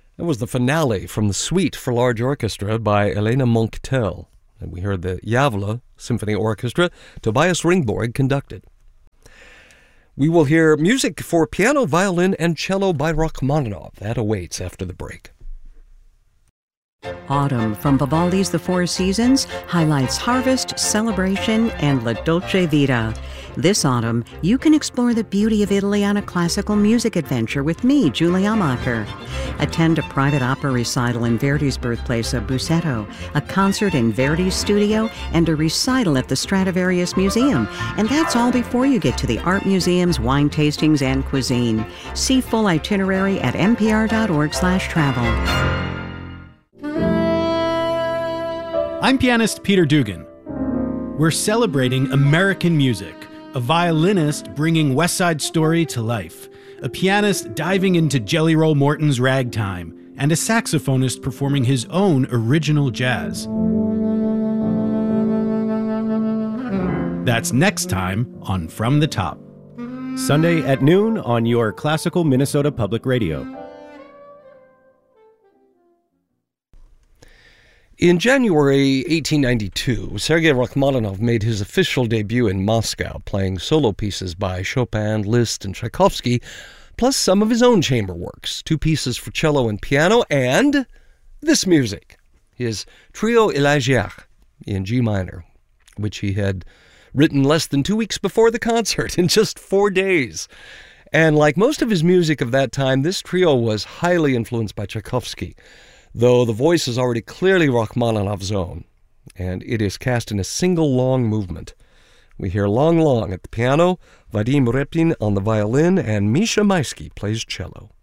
That was the finale from the Suite for Large Orchestra by Elena Monctel. And we heard the Gävle Symphony Orchestra, Tobias Ringborg conducted. We will hear music for piano, violin, and cello by Rachmaninoff. That awaits after the break. Autumn from Vivaldi's The Four Seasons highlights harvest, celebration, and La Dolce Vita. This autumn, you can explore the beauty of Italy on a classical music adventure with me, Julie Amacher. Attend a private opera recital in Verdi's birthplace of Busseto, a concert in Verdi's studio, and a recital at the Stradivarius Museum. And that's all before you get to the art museums, wine tastings, and cuisine. See full itinerary at npr.org/travel. I'm pianist Peter Dugan. We're celebrating American music, a violinist bringing West Side Story to life, a pianist diving into Jelly Roll Morton's ragtime, and a saxophonist performing his own original jazz. That's next time on From the Top. Sunday at noon on your classical Minnesota Public Radio. In January 1892, Sergei Rachmaninoff made his official debut in Moscow, playing solo pieces by Chopin, Liszt, and Tchaikovsky, plus some of his own chamber works, 2 pieces for cello and piano, and this music, his Trio Elegiac in G minor, which he had written less than 2 weeks before the concert in just 4 days. And like most of his music of that time, this trio was highly influenced by Tchaikovsky, though the voice is already clearly Rachmaninoff's own, and it is cast in a single long movement. We hear Long Long at the piano, Vadim Repin on the violin, and Misha Maisky plays cello.